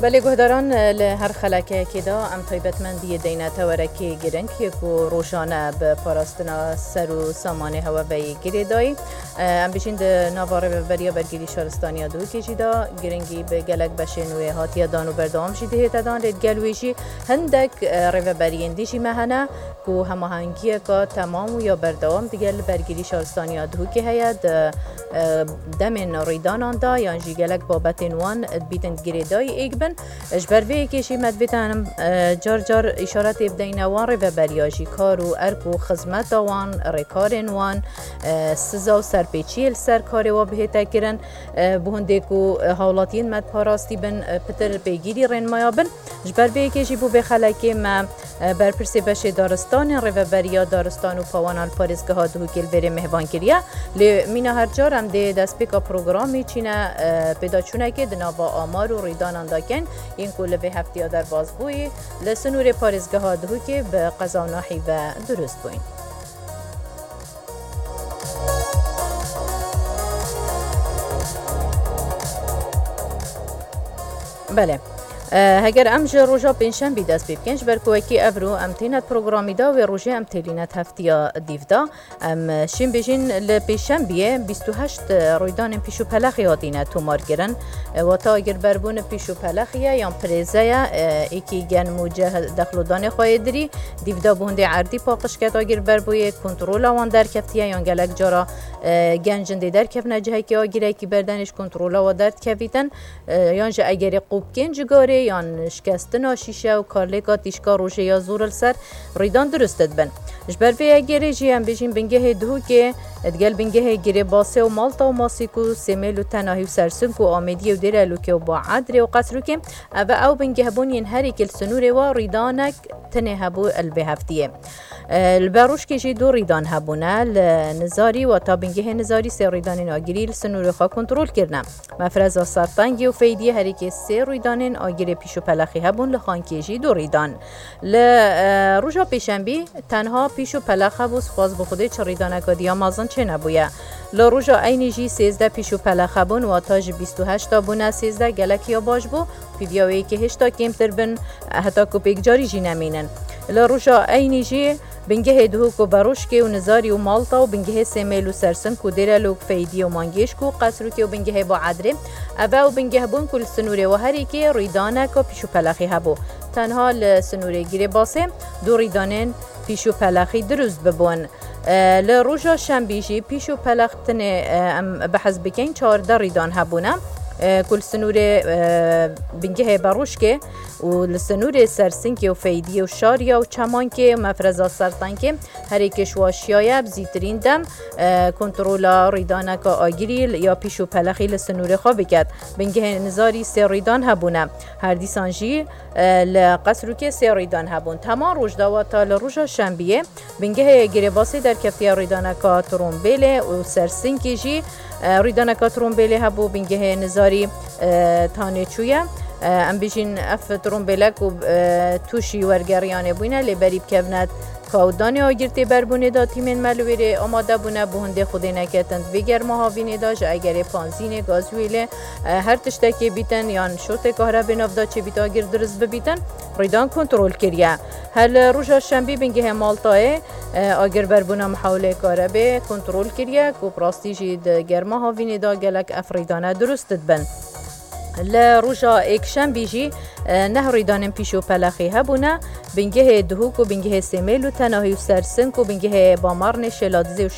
بله گهداران لهر خلکه که دا ام طیبتمندی دینه تورکی گرنگ که روشانه به پاراستنا سر و سامانه هوا بی گری دای ام بشین ده نواره بریا برگیری شارستانی دو کشی دا گرنگی به گلک بشنوی هاتیا دانو بردام شیده هیتدان رید گلویشی هندک رو برین دیشی مهنه که هماهنگی که تمام و یا بردام دیگل برگیری شارستانی دو که هید دمین ریدانان دا یانجی گلک بابت نوان بیتن گری دای ایگ بن اجبر وی کشی مد بیتانم جار جار اشارت ابدین وان رو بریاجی کار و ارک و خدمت وان ریکارن وان سزا و سرپیچی سر کار و بهتا کرن بهنده کو حالاتین مد پاراستی بن پتر پیگیری رن مایا بن اجبر وی کشی بو بخلکی ما برپرسی بشه دارستان رو بریا دارستان و پوانال پارزگاه ها دو کل بره مهبان کریا لی مینا هر جار هم ده دست پیکا پروگرامی چینه پیدا چونه که دنابا آمار و ریدانان داکن این کل به هفته در باز بوی لسنور پارزگاه ها دهو که به قضاناحی و درست بوین. بله هگر امج روژا پنجشنبه دست بکنج برکوکی افرو امتینت پروگرامی دا و روژه امتلینت هفتیا دیودا ام شیم بجین لپنجشنبه 28 رویدان پیشو پلخی هاتینه تومار گرن و تا اگر بربون پیشو پلخیه یا پریزه ایکی گن موجه دخلودان خواهدری دیودا بونده عردی پاقش کت اگر بربوی کنترول آوان در کفتیه یا گلک جارا گنجنده در کف نجه که آگیره که بردنش کنترول آوا درد کفیتن یانجا اگر قوب کنج گاره یان شکستن شیشه و کارلیکا تیشکا روشه یا زور السر ریدان درستت بن جبر وی اگره جی هم بجین بنگه دهو که ادگل بنگه گره باسه و مالتا و ماسیکو سمیل و تناهی و سرسنک و آمدی و دیرالو که و با عدر و قصرو که او بنگه بون ین هری کل سنوره و ریدانک تنه هبو البه هفتیه البروش که جی دو ریدان هبونه لنزاری و تا بنگه نزاری سه ریدان ناگیری لسنوره خواه کنترول کرنم مفرز سرطنگی و فیدیه هری که سه ریدان آگیره پیشو پلخی هبون لخانکی جی دو ریدان لروژا پیشنبی تنها پیشو پلخ هبوس خواست بخوده چه ریدانک دیا مازن چه نبویه لروژا اینی جی 13 پیشو پلخ هبون و تاج 28 تا بونه 13 گلکی باش بو پیویاوی که 8 تا کمتر بن حتی کو پیک جاری جی نمینن لروژا اینی جی بنگه دهو کو بروشکی و نزاری و مالتا و بنگه سمیل و سرسن کو دیرالو فیدی و مانگیش کو قصرو که و بنگه با عدره او بنگه بون کل سنوره و هری که ریدانه که پیشو پلخی هبو تنها لسنوره گیره باسه دو ریدانن پیشو پلخی درست ببون لروژا شنبیجی پیشو پلختن بحث بکن 14 ریدان هبونه کل سنوره بنگه بروشکه و لسنوره سرسنکی و فیدی و شاریا و چمانکه مفرزا سرطانکه هر ایکش واشیایه بزیترین دم کنترولا ریدانک آگیری یا پیشو پلخی لسنوره خواه بکد بنگه نزاری سه ریدان هبونه هر دیسانجی لقصرو که سه ریدان هبون تمام روژداواتا لروژا شنبیه بنگه گریباسی در کفتی ریدانک ترومبیله و سرسنکی جی ریدانک ترومبیله هبو بنگه نزاری تانه چویه ام بیشین اف ترومبیلک و توشی ورگریانه بوینه لبریب کونت کاودانی آگیرتی بربونه دا تیمین ملویره آماده بونه بهنده خودی نکتند بگر مهاوینه داش اگر پانزین گازویله هر تشتکی بیتن یان شوت کهربی نفدا چه بیت آگیر درست ببیتن ریدان کنترول کریه هل روژا شنبی بنگه مالتاه آگر بربونه محاوله کهربی کنترول کریه که پراستی جید گر مهاوینه دا گلک افریدانه درستت بن لروژا اکشن بیجی نه ریدانم پیشو پلخی هبونه بنگه دهوک و بنگه سمیل و تناهی و سرسنک و بنگه بامارن شلادزی و